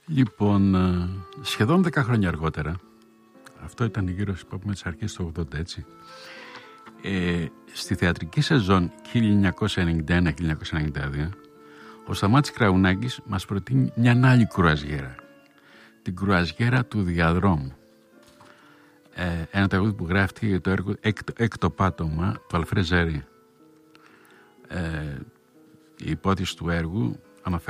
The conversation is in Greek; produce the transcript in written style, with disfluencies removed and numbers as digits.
Λοιπόν, σχεδόν 10 χρόνια αργότερα, αυτό ήταν γύρω στις αρχές του 80, έτσι, στη θεατρική σεζόν 1991-1992, ο Σταμάτης Κραουνάκης μας προτείνει μια άλλη κρουαζιέρα, την κρουαζιέρα του διαδρόμου. Ένα τραγούδι που γράφτηκε για το έργο Έκτο Πάτωμα του Αλφρέ Ζέρι. Η υπόθεση του έργου αναφέρει